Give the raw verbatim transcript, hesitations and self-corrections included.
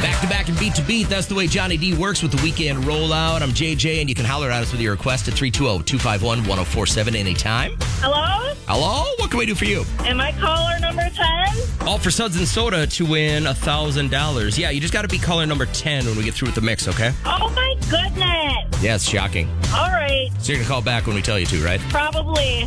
Back to back and beat to beat. That's the way Johnny D works with the weekend rollout. I'm J J, and you can holler at us with your request at three two zero, two five one, one zero four seven anytime. Hello? Hello? What can we do for you? Am I caller number ten? All for Suds and Soda to win one thousand dollars. Yeah, you just got to be caller number ten when we get through with the mix, okay? Oh, my goodness. Yeah, it's shocking. All right. So you're going to call back when we tell you to, right? Probably.